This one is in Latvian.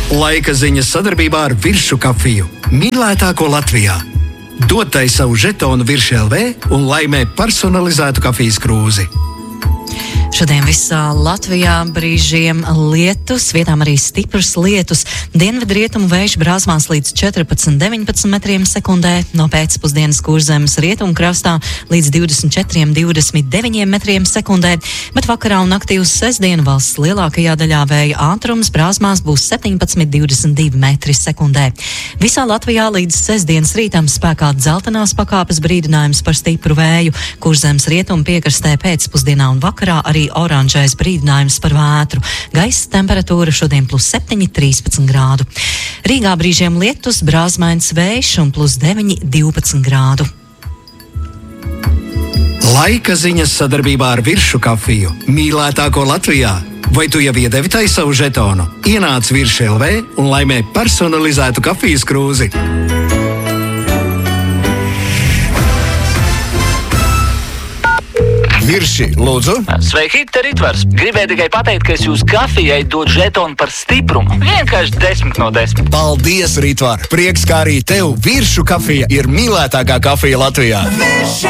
Laika ziņas sadarbībā ar Viršu kafiju. Mīļātāko Latvijā. Dod tai savu žetonu Virši LV un laimē personalizētu kafijas krūzi. Šodien visā Latvijā brīžiem lietus, vietām arī stiprs lietus. Dienvidrietumu vējš brāzmās līdz 14–19 metriem sekundē, no pēcpusdienas Kurzemes rietumu krastā līdz 24–29 metriem sekundē, bet vakarā un naktī uz sestdienu valsts lielākajā daļā vēja ātrums brāzmās būs 17–22 metri sekundē. Visā Latvijā līdz sestdienas rītam spēkā dzeltenās pakāpes brīdinājums par stipru vēju. Kurzemes rietumu piekrastē pēcpusdienā un vakarā arī oranžais brīdinājums par vētru. Gaisa temperatūra šodien +7, 13 grādu. Rīgā brīžiem lietus, brāzmains vējš un +9, 12 grādu. Laika ziņas sadarbībā ar Viršu kafiju. Mīļātāko Latvijā. Vai tu jau iedevi tai savu žetonu? Ienāc Virši LV un laimē personalizētu kafijas krūzi. Virši, lūdzu. Sveiki, te Ritvars. Gribēju tikai pateikt, ka es jūsu kafijai dodu žetonu par stiprumu. Vienkārši 10 no 10. Paldies, Ritvar! Prieks, kā arī tev Viršu kafija ir mīļātākā kafija Latvijā.